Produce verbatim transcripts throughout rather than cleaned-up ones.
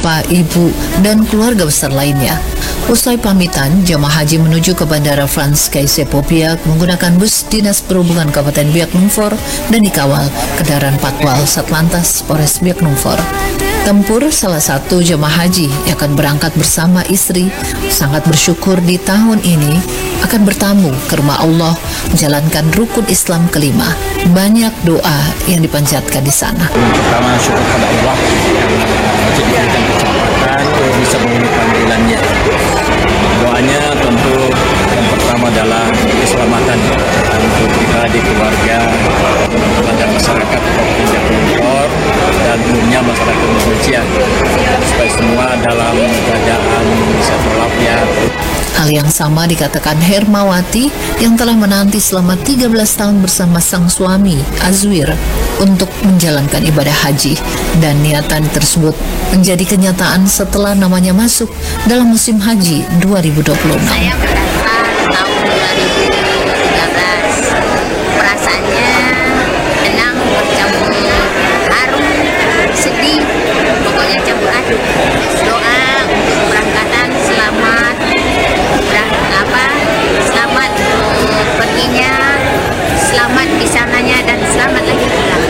bapak, ibu, dan keluarga besar lainnya. Usai pamitan, jemaah haji menuju ke Bandara Frans Kaisiepo Biak menggunakan bus Dinas Perhubungan Kabupaten Biak Numfor dan dikawal kendaraan Patwal Satlantas Polres Biak Numfor. Tempur, salah satu jemaah haji yang akan berangkat bersama istri, sangat bersyukur di tahun ini akan bertamu ke rumah Allah menjalankan rukun Islam kelima. Banyak doa yang dipanjatkan di sana. Pertama, syukur pada Allah yang masih diberikan kesempatan untuk bisa memenuhi panggilannya. Doanya tentu yang pertama adalah keselamatan untuk kita di keluarga, kepada masyarakat Provinsi Biak Numfor dan umumnya masyarakat Indonesia, supaya semua dalam keadaan sehat walafiat. Hal yang sama dikatakan Hermawati yang telah menanti selama tiga belas tahun bersama sang suami Azwir untuk menjalankan ibadah haji, dan niatan tersebut menjadi kenyataan setelah namanya masuk dalam musim haji dua ribu dua puluh enam. Saya berdaftar tahun dua ribu tiga belas. Perasaannya tenang, bercampur haru, sedih, pokoknya campur aduk. Doa untuk keberangkatan selamat, berang, apa, selamat untuk perginya, selamat di sananya, dan selamat lagi pulang.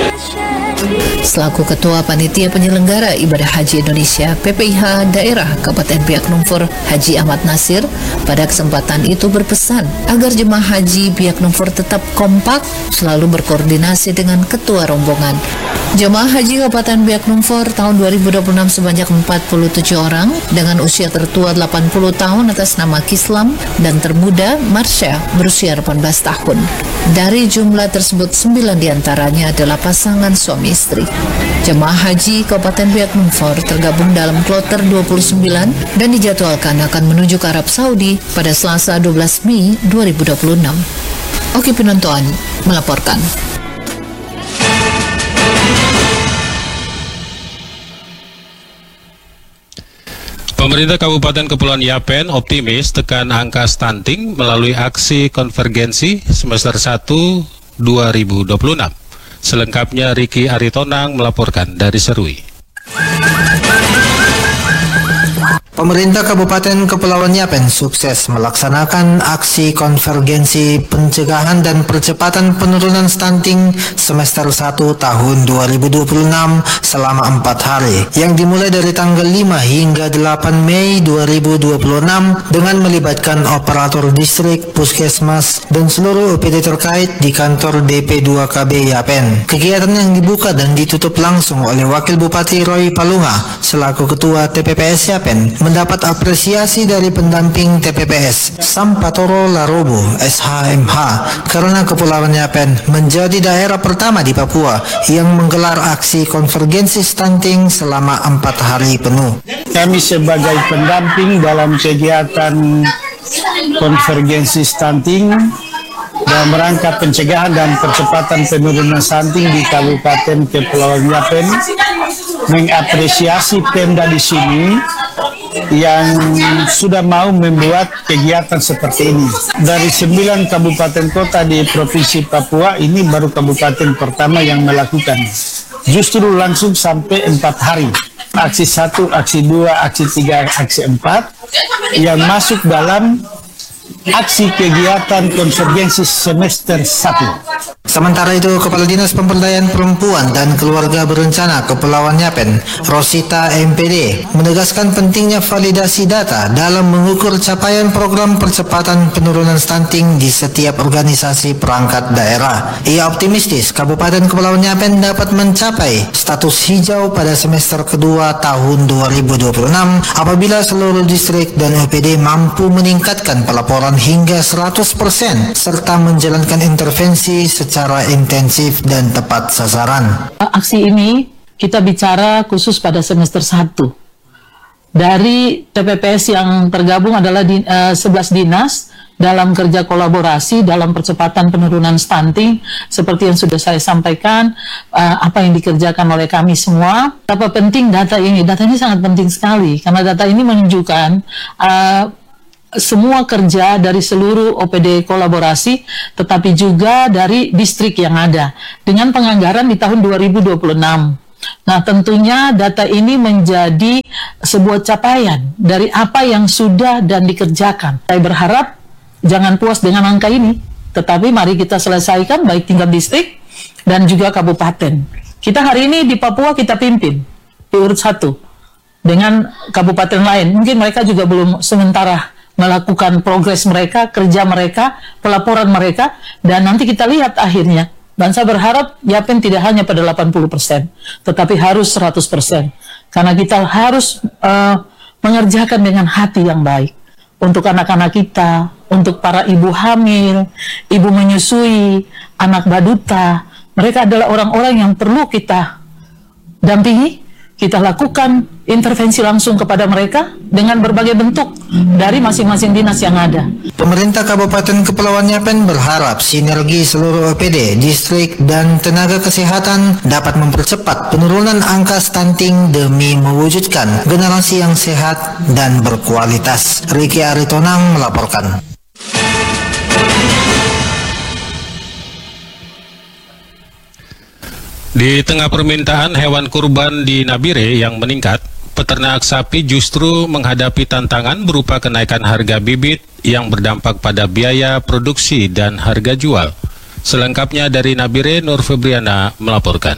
Selaku Ketua Panitia Penyelenggara Ibadah Haji Indonesia P P I H Daerah Kabupaten Biak Numfor, Haji Ahmad Nasir, pada kesempatan itu berpesan agar jemaah haji Biak Numfor tetap kompak, selalu berkoordinasi dengan ketua rombongan. Jemaah haji Kabupaten Biak Numfor tahun dua ribu dua puluh enam sebanyak empat puluh tujuh orang dengan usia tertua delapan puluh tahun atas nama Kislam dan termuda Marsha berusia delapan belas tahun. Dari jumlah tersebut, sembilan diantaranya adalah pasangan suami istri. Jemaah haji Kabupaten Biak Numfor tergabung dalam kloter dua puluh sembilan dan dijadwalkan akan menuju ke Arab Saudi pada Selasa dua belas Mei dua ribu dua puluh enam. Oki Pinontoan melaporkan. Pemerintah Kabupaten Kepulauan Yapen optimis tekan angka stunting melalui aksi konvergensi semester satu dua ribu dua puluh enam. Selengkapnya Riki Aritonang melaporkan dari Serui. Pemerintah Kabupaten Kepulauan Yapen sukses melaksanakan aksi konvergensi pencegahan dan percepatan penurunan stunting semester satu tahun dua ribu dua puluh enam selama empat hari yang dimulai dari tanggal lima hingga delapan Mei dua ribu dua puluh enam dengan melibatkan operator distrik, puskesmas, dan seluruh O P D terkait di kantor D P dua K B Yapen. Kegiatan yang dibuka dan ditutup langsung oleh Wakil Bupati Roy Palunga selaku Ketua T P P S Yapen mendapat apresiasi dari pendamping T P P S Sampatoro Larobo S H M H karena Kepulauan Yapen menjadi daerah pertama di Papua yang menggelar aksi konvergensi stunting selama empat hari penuh. Kami sebagai pendamping dalam kegiatan konvergensi stunting dalam rangka pencegahan dan percepatan penurunan stunting di Kabupaten Kepulauan Yapen mengapresiasi Pemda di sini yang sudah mau membuat kegiatan seperti ini. Dari sembilan kabupaten kota di Provinsi Papua, ini baru kabupaten pertama yang melakukan. Justru langsung sampai empat hari. Aksi satu, aksi dua, aksi tiga, aksi empat yang masuk dalam aksi kegiatan konvergensi semester satu. Sementara itu, Kepala Dinas Pemberdayaan Perempuan dan Keluarga Berencana Kepulauan Yapen, Rosita M P D, menegaskan pentingnya validasi data dalam mengukur capaian program percepatan penurunan stunting di setiap organisasi perangkat daerah. Ia optimistis Kabupaten Kepulauan Yapen dapat mencapai status hijau pada semester kedua tahun dua ribu dua puluh enam apabila seluruh distrik dan O P D mampu meningkatkan pelaporan hingga seratus persen serta menjalankan intervensi secara intensif dan tepat sasaran. Aksi ini kita bicara khusus pada semester satu. Dari T P P S yang tergabung adalah di, uh, sebelas dinas dalam kerja kolaborasi dalam percepatan penurunan stunting seperti yang sudah saya sampaikan, uh, apa yang dikerjakan oleh kami semua. Apa penting data ini? Data ini sangat penting sekali karena data ini menunjukkan uh, semua kerja dari seluruh O P D kolaborasi, tetapi juga dari distrik yang ada dengan penganggaran di tahun dua ribu dua puluh enam. Nah, tentunya data ini menjadi sebuah capaian dari apa yang sudah dan dikerjakan. Saya berharap jangan puas dengan angka ini, tetapi mari kita selesaikan baik tingkat distrik dan juga kabupaten. Kita hari ini di Papua kita pimpin di urut satu dengan kabupaten lain. Mungkin mereka juga belum sementara melakukan progres mereka, kerja mereka, pelaporan mereka, dan nanti kita lihat akhirnya. Dan saya berharap Yapen tidak hanya pada delapan puluh persen, tetapi harus seratus persen. Karena kita harus uh, mengerjakan dengan hati yang baik. Untuk anak-anak kita, untuk para ibu hamil, ibu menyusui, anak baduta. Mereka adalah orang-orang yang perlu kita dampingi, kita lakukan intervensi langsung kepada mereka dengan berbagai bentuk dari masing-masing dinas yang ada. Pemerintah Kabupaten Kepulauan Yapen berharap sinergi seluruh O P D, distrik, dan tenaga kesehatan dapat mempercepat penurunan angka stunting demi mewujudkan generasi yang sehat dan berkualitas. Riki Aritonang melaporkan. Di tengah permintaan hewan kurban di Nabire yang meningkat, peternak sapi justru menghadapi tantangan berupa kenaikan harga bibit yang berdampak pada biaya produksi dan harga jual. Selengkapnya dari Nabire, Nur Febriana melaporkan.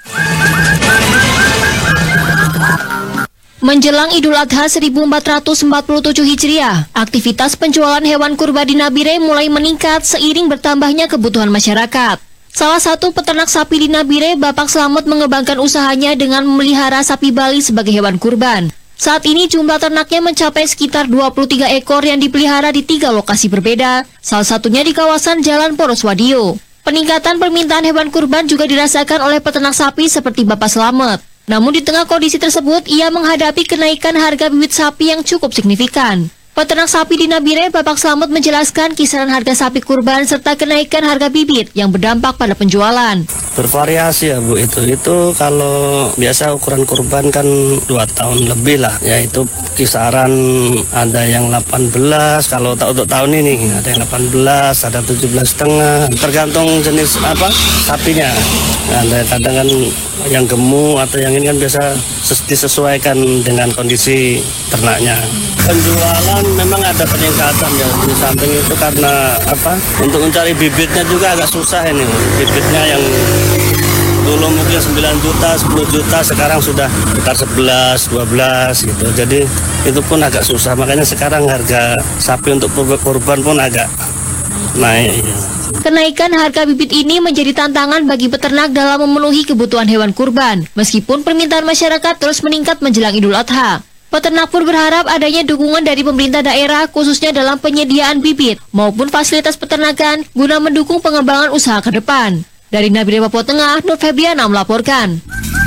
Menjelang Idul Adha seribu empat ratus empat puluh tujuh Hijriah, aktivitas penjualan hewan kurban di Nabire mulai meningkat seiring bertambahnya kebutuhan masyarakat. Salah satu peternak sapi di Nabire, Bapak Slamet, mengembangkan usahanya dengan memelihara sapi Bali sebagai hewan kurban. Saat ini jumlah ternaknya mencapai sekitar dua puluh tiga ekor yang dipelihara di tiga lokasi berbeda, salah satunya di kawasan Jalan Poros Wadio. Peningkatan permintaan hewan kurban juga dirasakan oleh peternak sapi seperti Bapak Slamet. Namun di tengah kondisi tersebut, ia menghadapi kenaikan harga bibit sapi yang cukup signifikan. Peternak sapi di Nabire, Bapak Slamet, menjelaskan kisaran harga sapi kurban serta kenaikan harga bibit yang berdampak pada penjualan. Bervariasi ya Bu, itu itu kalau biasa ukuran kurban kan dua tahun lebih lah, yaitu kisaran ada yang delapan belas, kalau untuk tahun ini ada yang delapan belas, ada tujuh belas setengah, tergantung jenis apa sapinya. Ada kadang kan yang gemuk atau yang ini kan biasa disesuaikan dengan kondisi ternaknya. Penjualan memang ada peningkatan ya, di samping itu karena apa, untuk mencari bibitnya juga agak susah ini. Bibitnya yang dulu mungkin sembilan juta, sepuluh juta, sekarang sudah sekitar sebelas, dua belas gitu. Jadi itu pun agak susah, makanya sekarang harga sapi untuk kurban pun agak naik. Kenaikan harga bibit ini menjadi tantangan bagi peternak dalam memenuhi kebutuhan hewan kurban, meskipun permintaan masyarakat terus meningkat menjelang Idul Adha. Peternak pun berharap adanya dukungan dari pemerintah daerah, khususnya dalam penyediaan bibit maupun fasilitas peternakan guna mendukung pengembangan usaha ke depan. Dari Nabire, Papua Tengah, Nur Febriana melaporkan.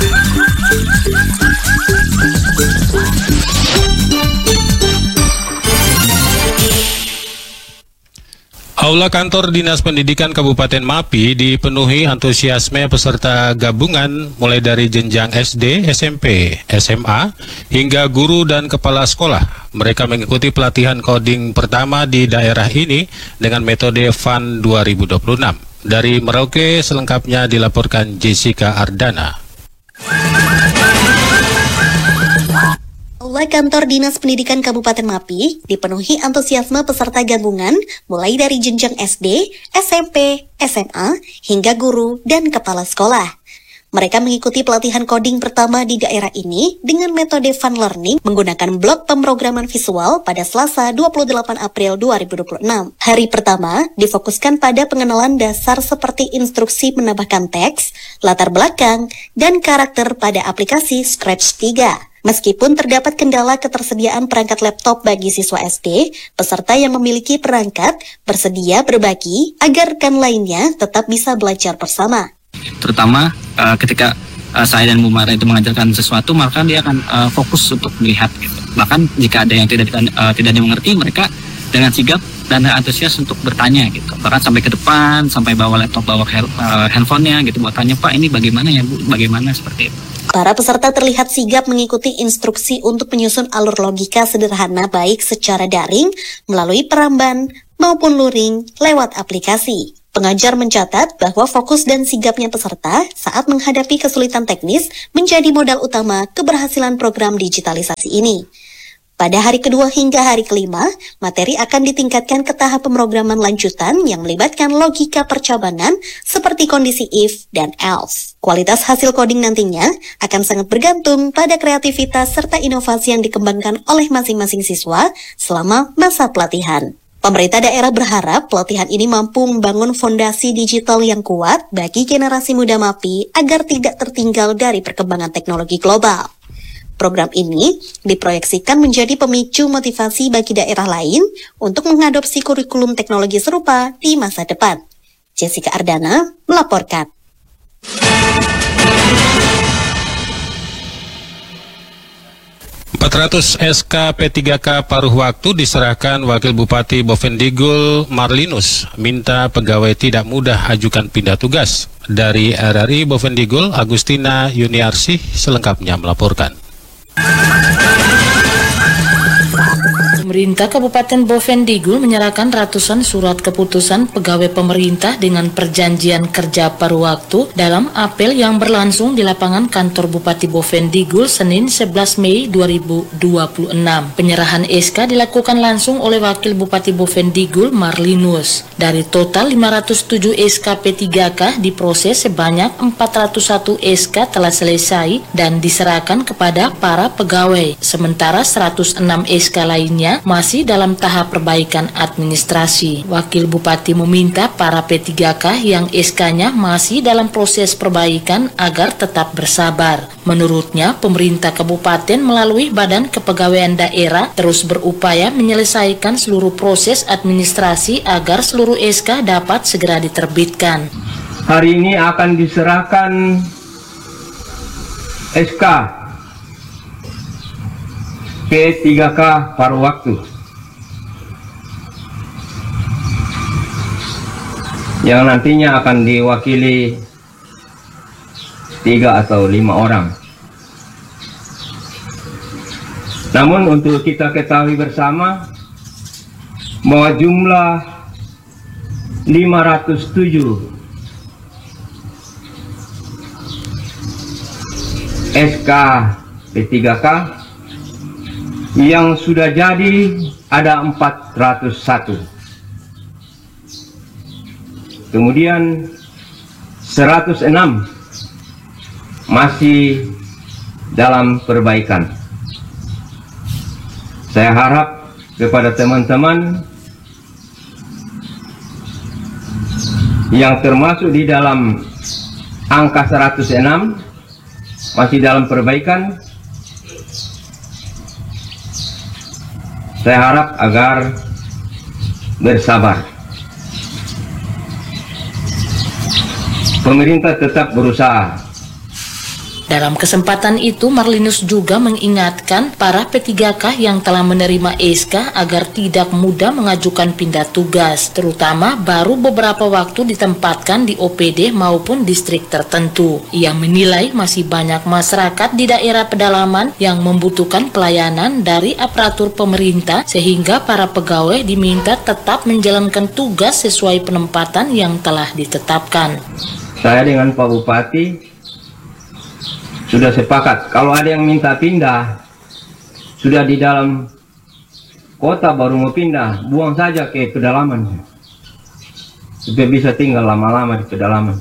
Aula kantor Dinas Pendidikan Kabupaten Mapi dipenuhi antusiasme peserta gabungan mulai dari jenjang S D, S M P, S M A, hingga guru dan kepala sekolah. Mereka mengikuti pelatihan coding pertama di daerah ini dengan metode F A N dua ribu dua puluh enam. Dari Merauke, selengkapnya dilaporkan Jessica Ardana. Aula kantor Dinas Pendidikan Kabupaten Mapi dipenuhi antusiasme peserta gabungan mulai dari jenjang S D, S M P, S M A, hingga guru dan kepala sekolah. Mereka mengikuti pelatihan coding pertama di daerah ini dengan metode fun learning menggunakan blok pemrograman visual pada Selasa dua puluh delapan April dua ribu dua puluh enam. Hari pertama difokuskan pada pengenalan dasar seperti instruksi menambahkan teks, latar belakang, dan karakter pada aplikasi Scratch tiga. Meskipun terdapat kendala ketersediaan perangkat laptop bagi siswa S D, peserta yang memiliki perangkat bersedia berbagi agar rekan lainnya tetap bisa belajar bersama. Terutama uh, ketika uh, saya dan Bu Mara itu mengajarkan sesuatu, maka dia akan uh, fokus untuk melihat. Gitu. Bahkan jika ada yang tidak uh, tidak dimengerti, mereka dengan sigap dan antusias untuk bertanya gitu. Bahkan sampai ke depan, sampai bawa laptop, bawa uh, handphonenya gitu, buat tanya, Pak ini bagaimana ya Bu, bagaimana seperti itu. Para peserta terlihat sigap mengikuti instruksi untuk menyusun alur logika sederhana baik secara daring, melalui peramban, maupun luring lewat aplikasi. Pengajar mencatat bahwa fokus dan sigapnya peserta saat menghadapi kesulitan teknis menjadi modal utama keberhasilan program digitalisasi ini. Pada hari kedua hingga hari kelima, materi akan ditingkatkan ke tahap pemrograman lanjutan yang melibatkan logika percabangan seperti kondisi if dan else. Kualitas hasil coding nantinya akan sangat bergantung pada kreativitas serta inovasi yang dikembangkan oleh masing-masing siswa selama masa pelatihan. Pemerintah daerah berharap pelatihan ini mampu membangun fondasi digital yang kuat bagi generasi muda MAPI agar tidak tertinggal dari perkembangan teknologi global. Program ini diproyeksikan menjadi pemicu motivasi bagi daerah lain untuk mengadopsi kurikulum teknologi serupa di masa depan. Jessica Ardana melaporkan. empat ratus S K P tiga K paruh waktu diserahkan Wakil Bupati Bovendigul Marlinus, minta pegawai tidak mudah ajukan pindah tugas. Dari R R I Bovendigul, Agustina Yuniarsih selengkapnya melaporkan. Pemerintah Kabupaten Bovendigul menyerahkan ratusan surat keputusan pegawai pemerintah dengan perjanjian kerja paruh waktu dalam apel yang berlangsung di lapangan kantor Bupati Bovendigul Senin sebelas Mei dua ribu dua puluh enam. Penyerahan S K dilakukan langsung oleh Wakil Bupati Bovendigul Marlinus. Dari total lima ratus tujuh S K P tiga K diproses, sebanyak empat ratus satu S K telah selesai dan diserahkan kepada para pegawai. Sementara seratus enam S K lainnya masih dalam tahap perbaikan administrasi. Wakil Bupati meminta para P tiga K yang S K-nya masih dalam proses perbaikan agar tetap bersabar. Menurutnya, pemerintah kabupaten melalui Badan Kepegawaian Daerah terus berupaya menyelesaikan seluruh proses administrasi agar seluruh S K dapat segera diterbitkan. Hari ini akan diserahkan S K P tiga K paruh waktu yang nantinya akan diwakili tiga atau lima orang. Namun untuk kita ketahui bersama bahwa jumlah lima ratus tujuh S K P tiga K yang sudah jadi ada empat ratus satu. Kemudian seratus enam masih dalam perbaikan. Saya harap kepada teman-teman yang termasuk di dalam angka seratus enam masih dalam perbaikan, saya harap agar bersabar. Pemerintah tetap berusaha. Dalam kesempatan itu, Marlinus juga mengingatkan para P tiga K yang telah menerima S K agar tidak mudah mengajukan pindah tugas, terutama baru beberapa waktu ditempatkan di O P D maupun distrik tertentu. Ia menilai masih banyak masyarakat di daerah pedalaman yang membutuhkan pelayanan dari aparatur pemerintah, sehingga para pegawai diminta tetap menjalankan tugas sesuai penempatan yang telah ditetapkan. Saya dengan Pak Bupati sudah sepakat, kalau ada yang minta pindah, sudah di dalam kota baru mau pindah, buang saja ke pedalaman, supaya bisa tinggal lama-lama di pedalaman.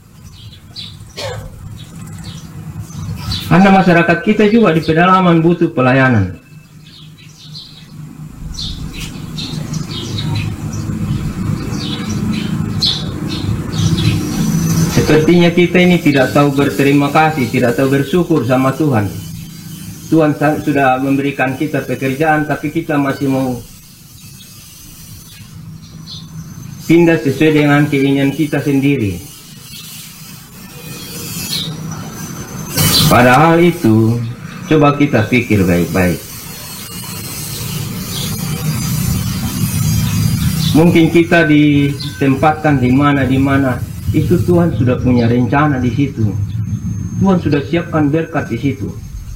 Karena masyarakat kita juga di pedalaman butuh pelayanan. Sepertinya kita ini tidak tahu berterima kasih, tidak tahu bersyukur sama Tuhan. Tuhan sudah memberikan kita pekerjaan, tapi kita masih mau pindah sesuai dengan keinginan kita sendiri. Padahal itu, coba kita pikir baik-baik. Mungkin kita ditempatkan di mana-di mana. Itu Tuhan sudah punya rencana di situ. Tuhan sudah siapkan berkat di situ.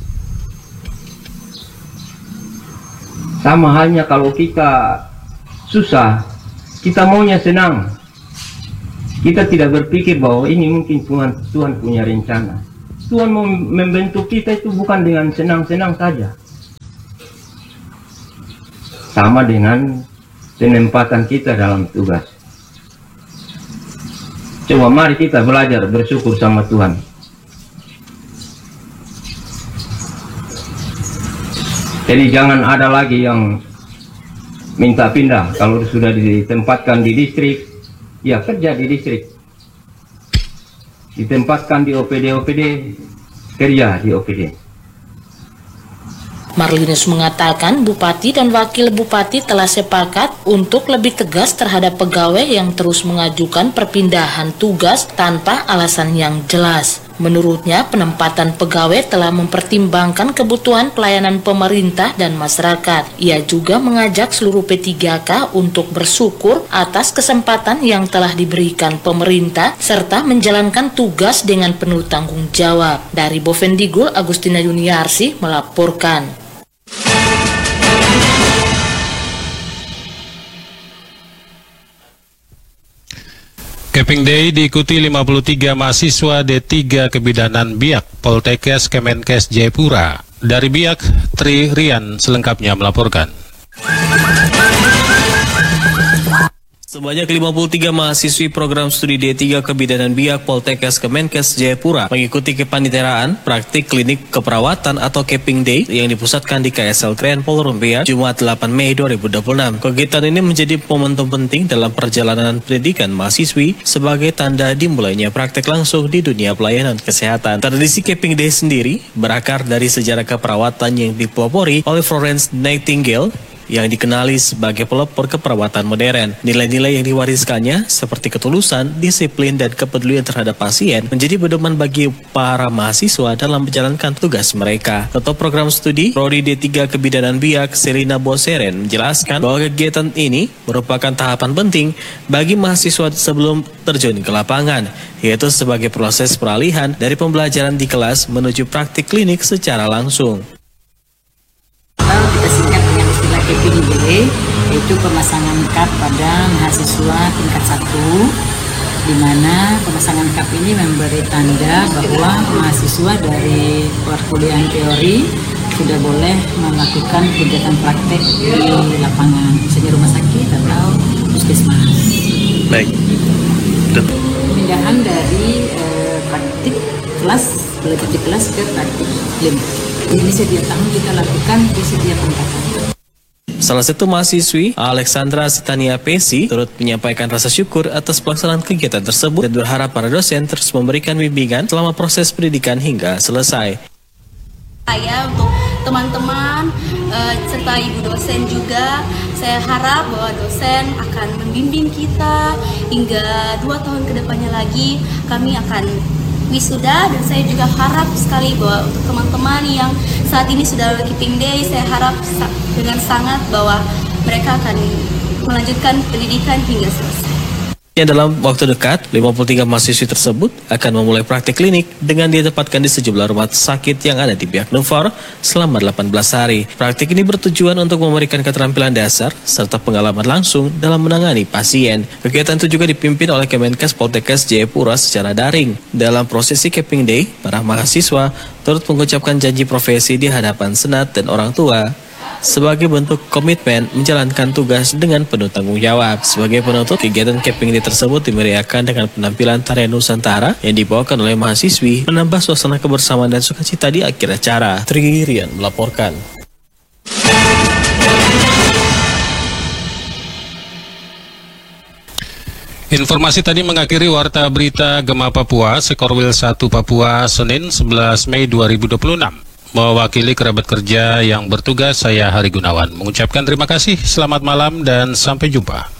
Sama halnya kalau kita susah, kita maunya senang. Kita tidak berpikir bahwa ini mungkin Tuhan Tuhan punya rencana. Tuhan mau membentuk kita itu bukan dengan senang-senang saja. Sama dengan penempatan kita dalam tugas. Coba mari kita belajar bersyukur sama Tuhan. Jadi jangan ada lagi yang minta pindah. Kalau sudah ditempatkan di distrik, ya kerja di distrik. Ditempatkan di O P D O P D, kerja di O P D. Marlinus mengatakan Bupati dan Wakil Bupati telah sepakat untuk lebih tegas terhadap pegawai yang terus mengajukan perpindahan tugas tanpa alasan yang jelas. Menurutnya, penempatan pegawai telah mempertimbangkan kebutuhan pelayanan pemerintah dan masyarakat. Ia juga mengajak seluruh P tiga K untuk bersyukur atas kesempatan yang telah diberikan pemerintah serta menjalankan tugas dengan penuh tanggung jawab. Dari Bovendigul, Agustina Yuniarsi melaporkan. Keping Day diikuti lima puluh tiga mahasiswa D tiga Kebidanan Biak Poltekkes Kemenkes Jayapura. Dari Biak, Tri Rian selengkapnya melaporkan. Sebanyak lima puluh tiga mahasiswi program studi D tiga Kebidanan Biak Poltekkes Kemenkes Jayapura mengikuti kepaniteraan praktik klinik keperawatan atau Keping Day yang dipusatkan di K S L Kren Polrumbia Jumat delapan Mei dua ribu dua puluh enam. Kegiatan ini menjadi momentum penting dalam perjalanan pendidikan mahasiswi sebagai tanda dimulainya praktek langsung di dunia pelayanan kesehatan. Tradisi Keping Day sendiri berakar dari sejarah keperawatan yang dipelopori oleh Florence Nightingale yang dikenali sebagai pelopor keperawatan modern. Nilai-nilai yang diwariskannya seperti ketulusan, disiplin, dan kepedulian terhadap pasien menjadi pedoman bagi para mahasiswa dalam menjalankan tugas mereka. Ketua Program Studi Prodi D tiga Kebidanan Biak, Selina Boseren, menjelaskan bahwa kegiatan ini merupakan tahapan penting bagi mahasiswa sebelum terjun ke lapangan, yaitu sebagai proses peralihan dari pembelajaran di kelas menuju praktik klinik secara langsung. Kita singkat dengan istilah Keping Day, yaitu pemasangan kap pada mahasiswa tingkat satu, di mana pemasangan kap ini memberi tanda bahwa mahasiswa dari perkuliahan teori sudah boleh melakukan kegiatan praktek di lapangan, misalnya rumah sakit atau puskesmas. Baik. Pindahan dari eh, praktik kelas, belajar di kelas ke praktik klinik. Ini setiap tahun kita lakukan di setiap angkatan. Salah satu mahasiswi, Alexandra Sitania Pesi, turut menyampaikan rasa syukur atas pelaksanaan kegiatan tersebut dan berharap para dosen terus memberikan bimbingan selama proses pendidikan hingga selesai. Saya untuk teman-teman uh, serta ibu dosen juga, saya harap bahwa dosen akan membimbing kita hingga dua tahun kedepannya lagi kami akan wisuda, dan saya juga harap sekali bahwa untuk teman-teman yang saat ini sudah Keping Day, saya harap dengan sangat bahwa mereka akan melanjutkan pendidikan hingga selesai. Dalam waktu dekat, lima puluh tiga mahasiswi tersebut akan memulai praktik klinik dengan ditempatkan di sejumlah rumah sakit yang ada di Biak Numfor selama delapan belas hari. Praktik ini bertujuan untuk memberikan keterampilan dasar serta pengalaman langsung dalam menangani pasien. Kegiatan itu juga dipimpin oleh Kemenkes Poltekkes Jayapura secara daring. Dalam prosesi Keping Day, para mahasiswa turut mengucapkan janji profesi di hadapan senat dan orang tua sebagai bentuk komitmen menjalankan tugas dengan penuh tanggung jawab. Sebagai penutup, kegiatan Keping Day tersebut dimeriahkan dengan penampilan tarian Nusantara yang dibawakan oleh mahasiswi, menambah suasana kebersamaan dan sukacita di akhir acara. Tri Rian melaporkan. Informasi tadi mengakhiri Warta Berita Gema Papua, Sekorwil satu Papua, Senin sebelas Mei dua ribu dua puluh enam. Mewakili kerabat kerja yang bertugas, saya Hari Gunawan mengucapkan terima kasih, selamat malam, dan sampai jumpa.